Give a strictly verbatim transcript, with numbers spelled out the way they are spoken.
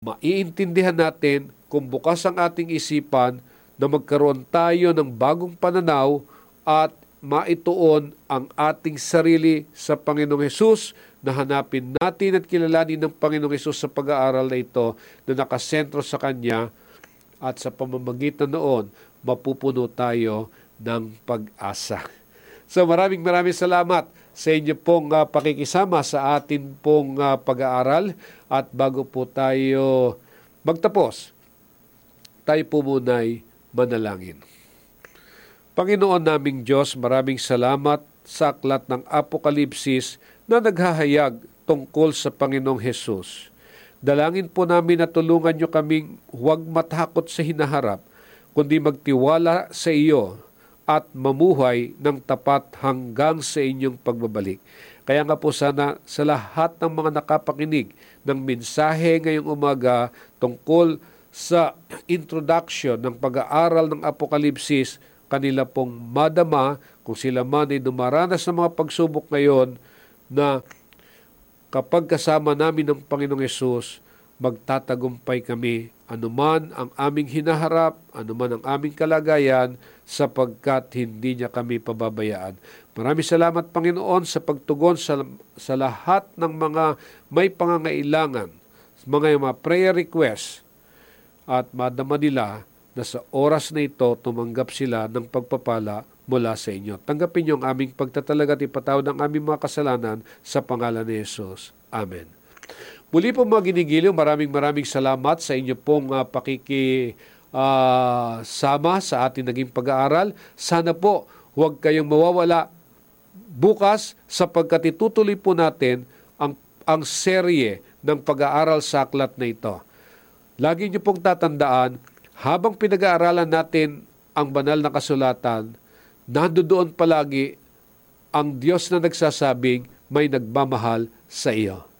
maiintindihan natin kung bukas ang ating isipan na magkaroon tayo ng bagong pananaw at maituon ang ating sarili sa Panginoong Hesus, na hanapin natin at kilalanin ng Panginoong Hesus sa pag-aaral na ito na nakasentro sa Kanya, at sa pamamagitan noon, mapupuno tayo ng pag-asa. So maraming maraming salamat sa inyo pong uh, pakikisama sa atin pong uh, pag-aaral. At bago po tayo magtapos, tayo po muna'y manalangin. Panginoon naming Diyos, maraming salamat sa aklat ng Apokalipsis na naghahayag tungkol sa Panginoong Hesus. Dalangin po namin na tulungan niyo kaming huwag matakot sa hinaharap, kundi magtiwala sa iyo at mamuhay ng tapat hanggang sa inyong pagbabalik. Kaya nga po sana sa lahat ng mga nakapakinig ng mensahe ngayong umaga tungkol sa introduction ng pag-aaral ng Apokalipsis, kanila pong madama kung sila man ay dumaranas ng mga pagsubok ngayon, na kapag kasama namin ng Panginoong Hesus, magtatagumpay kami anuman ang aming hinaharap, anuman ang aming kalagayan, sapagkat hindi niya kami pababayaan. Maraming salamat, Panginoon, sa pagtugon sa, sa lahat ng mga may pangangailangan, mga, mga prayer requests, at madama nila na sa oras na ito tumanggap sila ng pagpapala mula sa inyo. Tanggapin niyo ang aming pagtatalaga at ipatawad ang aming mga kasalanan sa pangalan ni Jesus. Amen. Muli po mga ginigiliw, maraming maraming salamat sa inyo pong uh, pakiki uh, sama sa ating naging pag-aaral. Sana po huwag kayong mawawala bukas, sapagkat itutuloy po natin ang, ang serye ng pag-aaral sa aklat na ito. Lagi niyo pong tatandaan, habang pinag-aaralan natin ang banal na kasulatan, nandoon palagi ang Diyos na nagsasabing may nagmamahal sa iyo.